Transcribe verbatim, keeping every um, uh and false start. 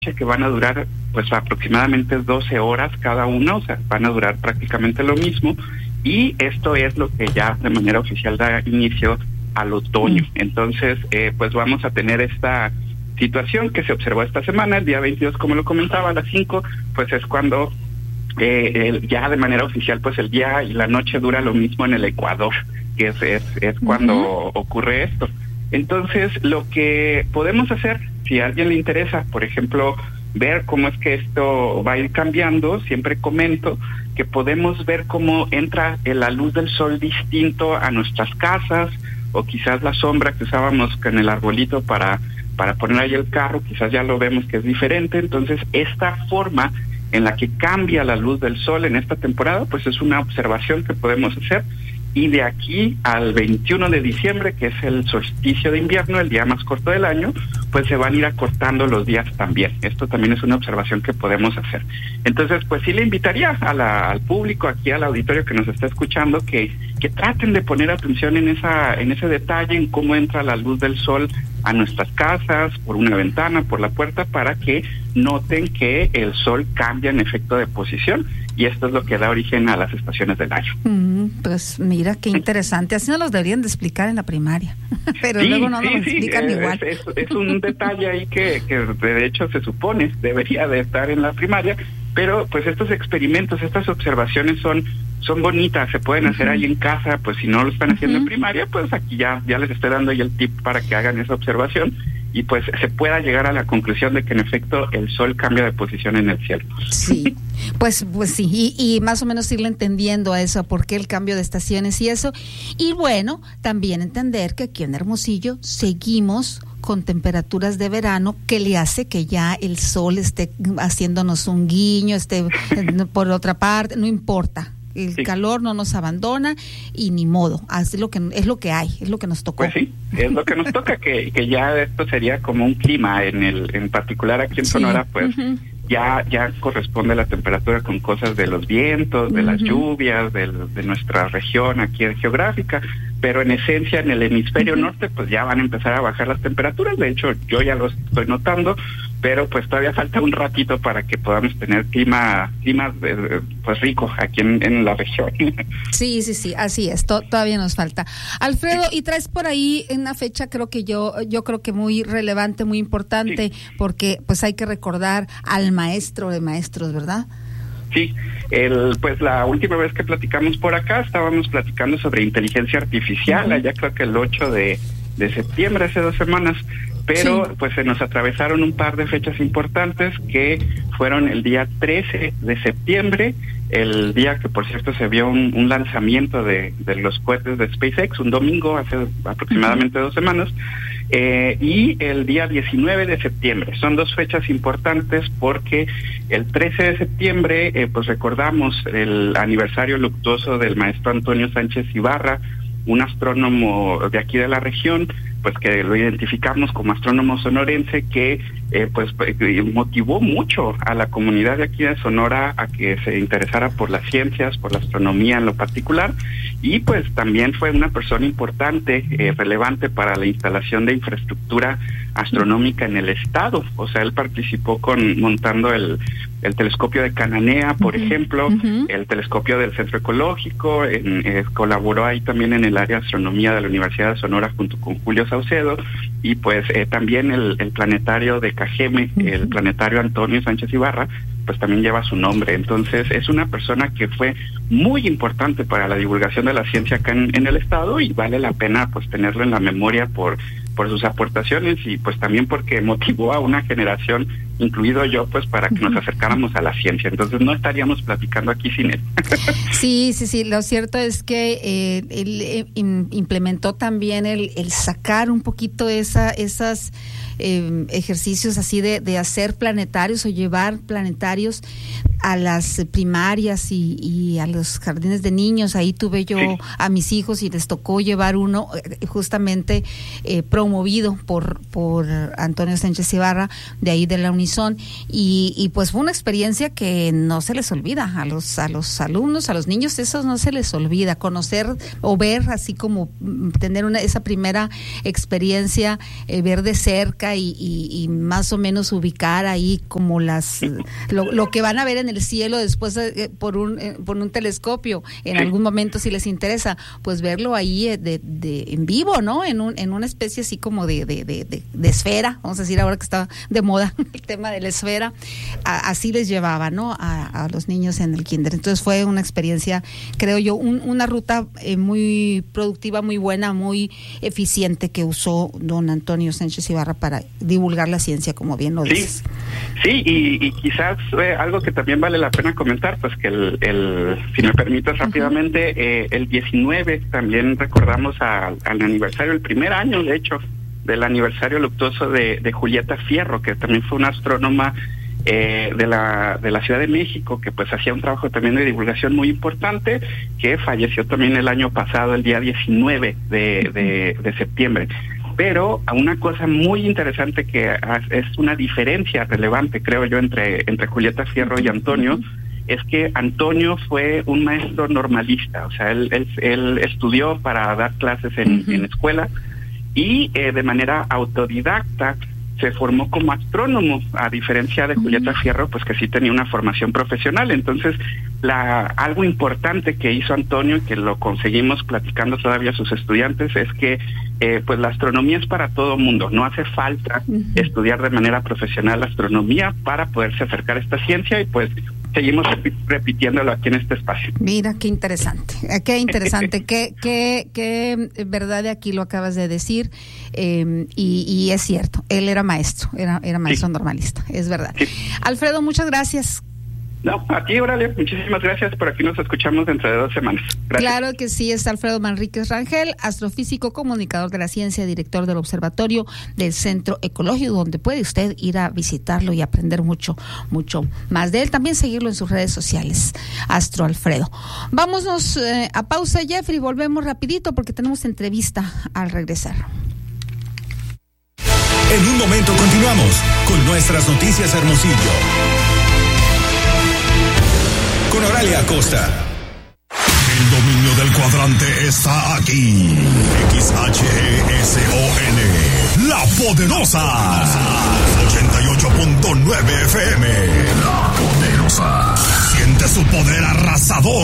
que van a durar pues aproximadamente doce horas cada uno, o sea, van a durar prácticamente lo mismo, y esto es lo que ya de manera oficial da inicio al otoño. Entonces, eh, pues vamos a tener esta situación que se observó esta semana, el día veintidós, como lo comentaba, a las cinco, pues es cuando eh, el, ya de manera oficial, pues el día y la noche dura lo mismo en el Ecuador, que es, es, es cuando uh-huh. ocurre esto. Entonces, lo que podemos hacer, si a alguien le interesa, por ejemplo, ver cómo es que esto va a ir cambiando, siempre comento que podemos ver cómo entra la luz del sol distinto a nuestras casas, o quizás la sombra que usábamos con el arbolito para, para poner ahí el carro, quizás ya lo vemos que es diferente. Entonces, esta forma en la que cambia la luz del sol en esta temporada, pues es una observación que podemos hacer. Y de aquí al veintiuno de diciembre, que es el solsticio de invierno, el día más corto del año, pues se van a ir acortando los días también. Esto también es una observación que podemos hacer. Entonces, pues sí le invitaría a la, al público, aquí al auditorio que nos está escuchando, que, que traten de poner atención en esa, en ese detalle, en cómo entra la luz del sol a nuestras casas, por una ventana, por la puerta, para que noten que el sol cambia en efecto de posición. Y esto es lo que da origen a las estaciones del año. Mm, pues mira, qué interesante. Así nos los deberían de explicar en la primaria, pero sí, luego no sí, nos lo sí, explican eh, igual. Es, es, es un detalle ahí que, que de hecho se supone debería de estar en la primaria, pero pues estos experimentos, estas observaciones son son bonitas, se pueden uh-huh. hacer ahí en casa, pues si no lo están haciendo uh-huh. en primaria, pues aquí ya ya les estoy dando ahí el tip para que hagan esa observación y pues se pueda llegar a la conclusión de que en efecto el sol cambia de posición en el cielo. Sí, pues pues sí, y, y más o menos irle entendiendo a eso, por qué el cambio de estaciones y eso. Y bueno, también entender que aquí en Hermosillo seguimos con temperaturas de verano que le hace que ya el sol esté haciéndonos un guiño, esté por otra parte, no importa. El sí. calor no nos abandona y ni modo, es lo que es lo que hay, es lo que nos tocó. Pues sí, es lo que nos toca, que, que ya esto sería como un clima, en el en particular aquí en sí. Sonora, pues uh-huh. ya ya corresponde la temperatura con cosas de los vientos, de uh-huh. las lluvias, de, de nuestra región aquí geográfica, pero en esencia en el hemisferio uh-huh. norte pues ya van a empezar a bajar las temperaturas. De hecho yo ya lo estoy notando, pero pues todavía falta un ratito para que podamos tener clima clima eh, pues rico aquí en, en la región. Sí, sí, sí, así es, to- todavía nos falta. Alfredo, y traes por ahí una fecha, creo que yo yo creo que muy relevante, muy importante, sí. porque pues hay que recordar al maestro de maestros, ¿verdad? Sí, el, pues la última vez que platicamos por acá estábamos platicando sobre inteligencia artificial, uh-huh. allá creo que el ocho de septiembre, hace dos semanas, pero sí. pues se nos atravesaron un par de fechas importantes que fueron el día trece de septiembre, el día que por cierto se vio un, un lanzamiento de, de los cohetes de SpaceX, un domingo hace aproximadamente uh-huh. dos semanas, eh, y el día diecinueve de septiembre. Son dos fechas importantes porque el trece de septiembre eh, pues recordamos el aniversario luctuoso del maestro Antonio Sánchez Ibarra, un astrónomo de aquí de la región, pues que lo identificamos como astrónomo sonorense, que eh, pues motivó mucho a la comunidad de aquí de Sonora a que se interesara por las ciencias, por la astronomía en lo particular, y pues también fue una persona importante, eh, relevante para la instalación de infraestructura astronómica en el estado. O sea, él participó con montando el el telescopio de Cananea, por uh-huh. ejemplo, uh-huh. el telescopio del Centro Ecológico, en, eh, colaboró ahí también en el área de astronomía de la Universidad de Sonora junto con Julio Saucedo, y pues eh, también el, el planetario de Cajeme, uh-huh. el planetario Antonio Sánchez Ibarra, pues también lleva su nombre. Entonces es una persona que fue muy importante para la divulgación de la ciencia acá en, en el estado, y vale la pena pues tenerlo en la memoria por por sus aportaciones y pues también porque motivó a una generación, incluido yo, pues para que nos acercáramos a la ciencia. Entonces no estaríamos platicando aquí sin él. Sí, sí, sí. Lo cierto es que eh, él eh, in, implementó también el, el sacar un poquito esa esas eh, ejercicios así de, de hacer planetarios o llevar planetarios a las primarias y, y a los jardines de niños. Ahí tuve yo sí. a mis hijos y les tocó llevar uno justamente eh, promovido por por Antonio Sánchez Ibarra, de ahí de la Unison, y, y pues fue una experiencia que no se les olvida a los a los alumnos, a los niños, eso no se les olvida, conocer o ver, así como tener una esa primera experiencia, eh, ver de cerca y, y, y más o menos ubicar ahí como las lo, lo que van a ver en el cielo después eh, por un eh, por un telescopio en sí. algún momento, si les interesa, pues verlo ahí eh, de, de en vivo, ¿no? En un en una especie así como de de, de, de de esfera, vamos a decir ahora que está de moda el tema de la esfera, a, así les llevaba, ¿no? A, a los niños en el kinder. Entonces fue una experiencia, creo yo, un, una ruta eh, muy productiva, muy buena, muy eficiente que usó don Antonio Sánchez Ibarra para divulgar la ciencia, como bien lo dices. Sí, sí y, y quizás eh, algo que también vale la pena comentar, pues que el, el si me permites rápidamente, uh-huh. eh, el diecinueve también recordamos a, al aniversario, el primer año, de hecho, del aniversario luctuoso de, de Julieta Fierro, que también fue una astrónoma eh, de la de la Ciudad de México, que pues hacía un trabajo también de divulgación muy importante, que falleció también el año pasado, el día diecinueve de, de, de septiembre. Pero una cosa muy interesante que es una diferencia relevante, creo yo, entre, entre Julieta Fierro y Antonio, es que Antonio fue un maestro normalista, o sea, él, él, él estudió para dar clases en, uh-huh. en escuela, y eh, de manera autodidacta se formó como astrónomo, a diferencia de Julieta Fierro, pues que sí tenía una formación profesional. Entonces, la algo importante que hizo Antonio, y que lo conseguimos platicando todavía a sus estudiantes, es que eh, pues la astronomía es para todo mundo, no hace falta uh-huh. estudiar de manera profesional astronomía para poderse acercar a esta ciencia, y pues seguimos repitiéndolo aquí en este espacio. Mira, qué interesante, qué interesante, qué, qué, qué verdad de aquí lo acabas de decir, eh, y, y es cierto, él era maestro, era, era maestro sí. normalista, es verdad. Sí. Alfredo, muchas gracias. No, a ti, órale, muchísimas gracias, por aquí nos escuchamos dentro de dos semanas. Gracias. Claro que sí, es Alfredo Manríquez Rangel, astrofísico, comunicador de la ciencia, director del Observatorio del Centro Ecológico, donde puede usted ir a visitarlo y aprender mucho, mucho más de él. También seguirlo en sus redes sociales, Astro Alfredo. Vámonos eh, a pausa, Jeffrey, volvemos rapidito porque tenemos entrevista al regresar. En un momento continuamos con nuestras noticias Hermosillo. Con Oralia Acosta. El dominio del cuadrante está aquí. X H E S O N. La Poderosa. ochenta y ocho punto nueve F M. La Poderosa. Siente su poder arrasador.